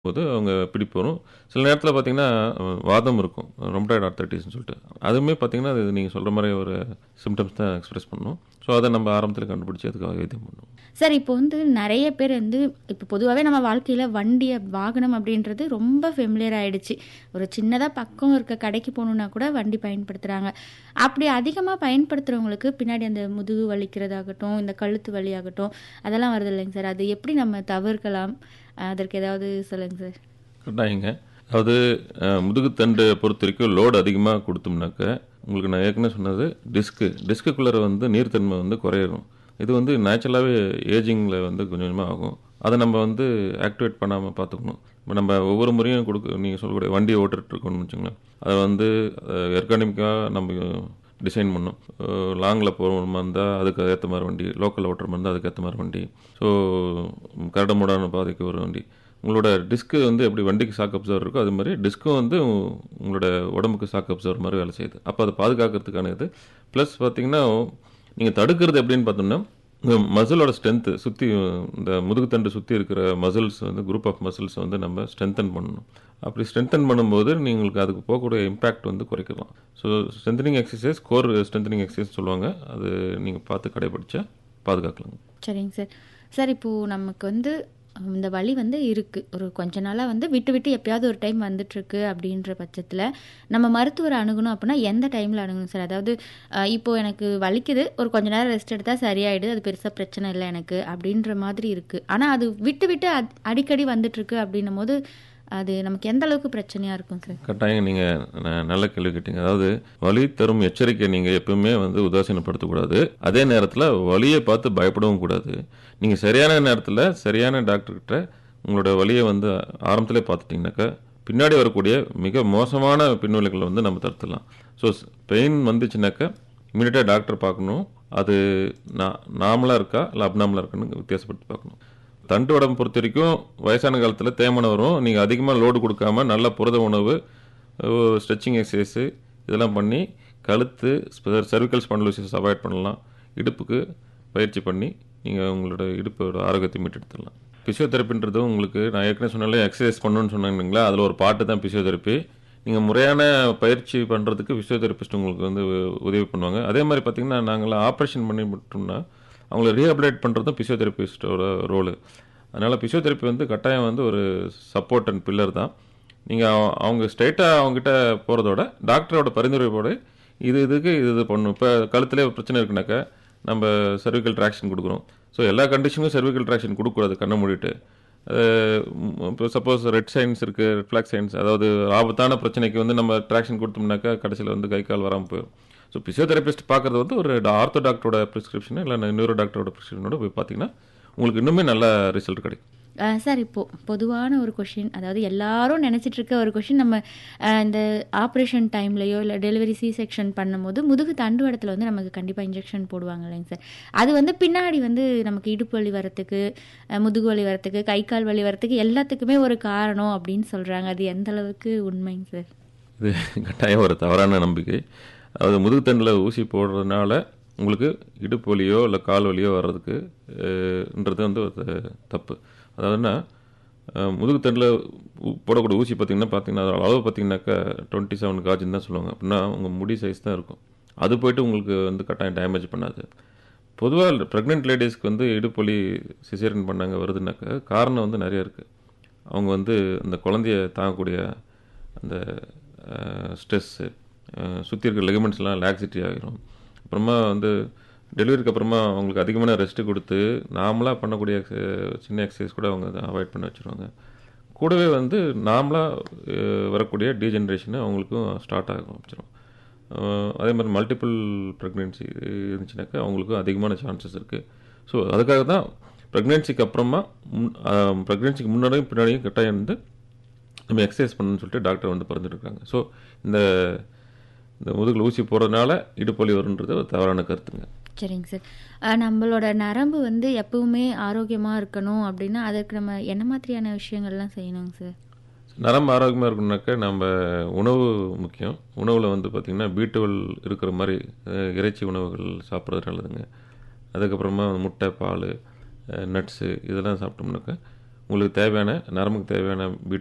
போது அவங்க பிடிப்பு வரும். சில நேரத்தில பார்த்தீங்கன்னா, வாதம் இருக்கும். ரொமடாய்டு ஆர்த்ரைட்டிஸ்ன்னு சொல்லிட்டு. அதுவுமே பார்த்தீங்கன்னா, அது நீங்க சொல்ற மாரி ஒரு சிம்ப்டம்ஸ் தான் எக்ஸ்பிரஸ் பண்ணும். ஸோ, அத நம்ம ஆரம்பத்தில கண்டுபிடிச்சு அதுக்காக வைத்தியம் பண்ணுவோம். சார் இப்போ வந்து நெறைய பேர் வந்து இப்போ பொதுவாவே நம்ம வாழ்க்கையில வாகனம் அப்படின்றது ரொம்ப ஃபெமிலியர் ஆயிடுச்சு. ஒரு சின்னதா பக்கம் இருக்க கடைக்கு போணும்னா கூட வண்டி பயன்படுத்துறாங்க. அப்படி அதிகமா பயன்படுத்துறவங்களுக்கு பின்னாடி அந்த முதுகு வலிக்கிறதாகட்டும், இந்த கழுத்து வலியாகட்டும், அதெல்லாம் வருது இல்லைங்க சார்? அது எப்படி நம்ம தவிர்க்கலாம்? அதற்கு ஏதாவது சொல்லுங்க சார். கட்டாயங்க. அதாவது முதுகுத்தண்டு பொறுத்தவரைக்கும் லோட் அதிகமா குடுத்தோம்னாக்க, உங்களுக்கு நான் ஏற்கனவே சொன்னது டிஸ்க்குக்குள்ளார வந்து நீர்த்தன்மை வந்து குறையும். இது வந்து நேச்சுரலாவே ஏஜிங்ல வந்து கொஞ்சம் கொஞ்சமா ஆகும். அத நம்ம வந்து ஆக்டிவேட் பண்ணாம பார்த்துக்கணும். இப்ப நம்ம ஒவ்வொரு முறையும் நீங்க சொல்லக்கூடிய வண்டி ஓட்டிட்டு இருக்கோம்னு வச்சுக்கோங்களேன். அத வந்து எர்கானமிக்கா நம்ம டிசைன் பண்ணணும். லாங்கில போற மாரி இருந்தா அதுக்கு ஏத்த மாரி வண்டி, லோக்கல்ல ஓட்டுற மாரி இருந்தா அதுக்கு ஏத்த மாரி வண்டி. ஸோ கரடுமுரடான பாதைக்கு ஒரு வண்டி. உங்களோட டிஸ்க் வந்து எப்படி வண்டிக்கு ஷாக் அப்சர்வர் இருக்கோ, அது மாரி டிஸ்க்கும் வந்து உங்களோட உடம்புக்கு ஷாக் அப்சர்வர் மாரி வேலை செய்யுது. அப்ப அத பாதுகாக்கிறதுக்கான இது. பிளஸ் பார்த்தீங்கன்னா, நீங்க தடுக்கிறது எப்படின்னு பார்த்தோம்னா, இந்த மசிலோட ஸ்ட்ரென்த் சுத்தி இந்த முதுகுத்தண்டு சுத்தி இருக்கிற மசில்ஸ் வந்து குரூப் ஆஃப் மசில்ஸ் வந்து நம்ம ஸ்ட்ரென்தன் பண்ணணும். அப்படி ஸ்ட்ரென்தன் பண்ணும்போது நீங்களுக்கு அதுக்கு போகக்கூடிய இம்பாக்ட் வந்து குறைக்கலாம். So strengthening exercise, core strengthening exercise சொல்லுவாங்க. அது நீங்க பார்த்து கடைபிடிச்சா பாதுகாக்கலாங்க. சரிங்க சார். சார் இப்போ நமக்கு வந்து இந்த வலி வந்து இருக்கு. ஒரு கொஞ்ச நாளா வந்து விட்டு விட்டு எப்பயாவது ஒரு டைம் வந்துட்டுருக்கு அப்படின்ற பட்சத்தில, நம்ம மருத்துவர அணுகணும் அப்படின்னா எந்த டைம்ல அணுகணும் சார்? அதாவது இப்போ எனக்கு வலிக்குது, ஒரு கொஞ்ச நேரம் ரெஸ்ட் எடுத்தா சரியாயிடுது. அது பெருசா பிரச்சனை இல்ல எனக்கு அப்படின்ற மாதிரி இருக்கு. ஆனா அது விட்டு விட்டு அடிக்கடி வந்துட்டுருக்கு அப்படின்னும்போது, அது நமக்கு எந்த அளவுக்கு பிரச்சனையா இருக்கும் சார்? கட்டாயம் நீங்க நல்ல கேள்வி கேட்டீங்க. அதாவது வலி தரும் எச்சரிக்கை நீங்க எப்பவுமே வந்து உதாசீனப்படுத்தக்கூடாது. அதே நேரத்தில வலிய பார்த்து பயப்படவும் கூடாது. நீங்க சரியான நேரத்தில சரியான டாக்டர்கிட்ட உங்களோட வலிய வந்து ஆரம்பத்திலே பார்த்துட்டீங்கனாக்கா, பின்னாடி வரக்கூடிய மிக மோசமான பின்விளைவுகள வந்து நம்ம தடுத்துடலாம். ஸோ பெயின் வந்துச்சுனாக்கா, இமிடியேட்டா டாக்டர் பார்க்கணும். அது நார்மலா இருக்கா? இல்ல அப்நார்மலா இருக்கான்னு வித்தியாசப்படுத்தி பார்க்கணும். தண்டு உடம்பு பொறுத்த வரைக்கும் வயசான காலத்தில் தேய்மானம் வரும். நீங்கள் அதிகமாக லோடு கொடுக்காம நல்ல புரத உணவு, ஸ்ட்ரெச்சிங் எக்ஸசைஸு இதெல்லாம் பண்ணி கழுத்து, செர்விக்கல் ஸ்பாண்டிலோசிஸ் அவாய்ட் பண்ணலாம். இடுப்புக்கு பயிற்சி பண்ணி நீங்கள் உங்களோட இடுப்போட ஆரோக்கியத்தை மீட்டெடுத்துடலாம். பிசியோதெரப்பின்றது உங்களுக்கு நான் ஏற்கனவே சொன்னாலே எக்ஸசைஸ் பண்ணணும்னு சொன்னாங்களா, அதில் ஒரு பாட்டு தான் பிசியோதெரப்பி. நீங்கள் முறையான பயிற்சி பண்ணுறதுக்கு பிசியோதெரபிஸ்ட் உங்களுக்கு வந்து உதவி பண்ணுவாங்க. அதே மாதிரி பார்த்தீங்கன்னா, நாங்கள் ஆப்ரேஷன் பண்ணி விட்டோம்னா அவங்கள ரீஹபிலேட் பண்ணுறதும் பிசியோதெரபிஸ்டோட ரோலு. அதனால் பிசியோதெரப்பி வந்து கட்டாயம் வந்து ஒரு சப்போர்ட் அண்ட் பில்லர் தான். நீங்கள் அவங்க ஸ்ட்ரெயிட்டாக அவங்ககிட்ட போகிறதோட டாக்டரோட பரிந்துரைப்போட இதுக்கு இது பண்ணணும். இப்போ கழுத்திலே ஒரு பிரச்சனை இருக்குனாக்கா நம்ம செர்விக்கல் ட்ராக்ஷன் கொடுக்குறோம். ஸோ எல்லா கண்டிஷனுக்கும் செர்விக்கல் ட்ராக்ஷன் கொடுக்கக்கூடாது கண்ணை மூடிட்டு. இப்போ சப்போஸ் ரெட் சைன்ஸ் இருக்குது, ரெட் ஃப்ளாக் சைன்ஸ், அதாவது ஆபத்தான பிரச்சனைக்கு வந்து நம்ம ட்ராக்ஷன் கொடுத்தோம்னாக்கா கடைசியில் வந்து கை கால் வராமல் போயிடும். ஸோ பிசியோதெரபிஸ்ட் பார்க்குறது வந்து ஒரு ஆர்த்தோ டாக்டரோட ப்ரிஸ்கிரிப்ஷன் இல்லை நியூரோ டாக்டரோட ப்ரிஸ்கிரிப்ஷனோட போய் பார்த்தீங்கன்னா உங்களுக்கு இன்னுமே நல்ல ரிசல்ட் கிடைக்கும். சார் இப்போ பொதுவான ஒரு கொஷின், அதாவது எல்லாரும் நினச்சிட்டு இருக்க ஒரு கொஷின், நம்ம இந்த ஆப்ரேஷன் டைம்லையோ இல்லை டெலிவரி சி செக்ஷன் பண்ணும்போது முதுகு தண்டுவடத்தில் வந்து நமக்கு கண்டிப்பாக இன்ஜெக்ஷன் போடுவாங்க இல்லைங்க சார்? அது வந்து பின்னாடி வந்து நமக்கு இடுப்பு வலி வரத்துக்கு, முதுகு வலி வரத்துக்கு, கை கால் வலி வரத்துக்கு எல்லாத்துக்குமே ஒரு காரணம் அப்படின்னு சொல்கிறாங்க. அது எந்த அளவுக்கு உண்மைங்க சார்? இது கட்டாயம் ஒரு தவறான நம்பிக்கை. அதாவது முதுகுத்தண்டில் ஊசி போடுறதுனால உங்களுக்கு இடுப்பு வலியோ இல்லை கால் வலியோ வர்றதுக்குன்றது வந்து ஒரு தப்பு. அதாவதுன்னா முதுகுத்தண்டில் போடக்கூடிய ஊசி பார்த்தீங்கன்னா அதோட அளவு பார்த்தீங்கன்னாக்கா 27 காஜின்னு தான் சொல்லுவாங்க. அப்படின்னா உங்கள் முடி சைஸ் தான் இருக்கும். அது போய்ட்டு உங்களுக்கு வந்து கட்டாயம் டேமேஜ் பண்ணாது. பொதுவாக ப்ரெக்னென்ட் லேடிஸ்க்கு வந்து இடுப்பு வலி சிசேரியன் பண்ணாங்க வருதுனாக்கா காரணம் வந்து நிறைய இருக்குது. அவங்க வந்து அந்த குழந்தைய தாங்கக்கூடிய அந்த ஸ்ட்ரெஸ்ஸு, சுற்றி இருக்கிற லெகமெண்ட்ஸ்லாம் லாக்ஸிட்டி ஆகிரும். அப்புறமா வந்து டெலிவரிக்கு அப்புறமா அவங்களுக்கு அதிகமான ரெஸ்ட்டு கொடுத்து நார்மலாக பண்ணக்கூடிய சின்ன எக்ஸசைஸ் கூட அவங்க அதை அவாய்ட் பண்ண வச்சுருவாங்க. கூடவே வந்து நார்மலாக வரக்கூடிய டீஜென்ரேஷனு அவங்களுக்கும் ஸ்டார்ட் ஆக ஆரம்பிச்சிடும். அதே மாதிரி மல்டிபிள் ப்ரெக்னென்சி இருந்துச்சுனாக்கா அவங்களுக்கும் அதிகமான சான்சஸ் இருக்குது. ஸோ அதுக்காக தான் ப்ரெக்னென்சிக்கு அப்புறமா ப்ரெக்னென்சிக்கு முன்னாடியும் பின்னாடியும் கட்டாயம் வந்து நம்ம எக்ஸசைஸ் பண்ணணும்னு சொல்லிட்டு டாக்டர் வந்து பரிந்துரைக்கிறாங்க. ஸோ இந்த முதுகில் ஊசி போடுறதுனால இடுப்பு வலி வருன்றது ஒரு தவறான கருத்துங்க. சரிங்க சார். நம்மளோட நரம்பு வந்து எப்பவுமே ஆரோக்கியமாக இருக்கணும் அப்படின்னா அதற்கு நம்ம என்ன மாதிரியான விஷயங்கள்லாம் செய்யணுங்க சார்? நரம்பு ஆரோக்கியமாக இருக்கணும்னாக்கா நம்ம உணவு முக்கியம். உணவில் வந்து பார்த்திங்கன்னா B12 இருக்கிற மாதிரி இறைச்சி உணவுகள் சாப்பிட்றது நல்லதுங்க. அதுக்கப்புறமா முட்டை, பால், நட்ஸு இதெல்லாம் சாப்பிட்டோம்னாக்கா உங்களுக்கு தேவையான நரம்புக்கு தேவையான